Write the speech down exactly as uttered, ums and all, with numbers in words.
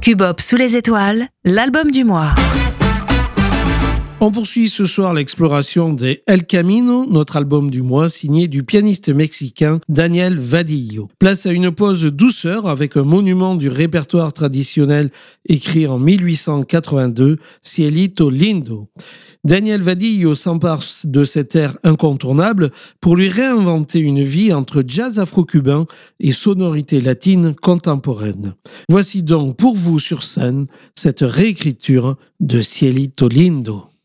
Cubop sous les étoiles, l'album du mois. On poursuit ce soir l'exploration de El Camino, notre album du mois, signé du pianiste mexicain Daniel Vadillo. Place à une pause douceur avec un monument du répertoire traditionnel écrit en mille huit cent quatre-vingt-deux, Cielito Lindo. Daniel Vadillo s'empare de cet air incontournable pour lui réinventer une vie entre jazz afro-cubain et sonorité latine contemporaine. Voici donc pour vous sur scène cette réécriture de Cielito Lindo.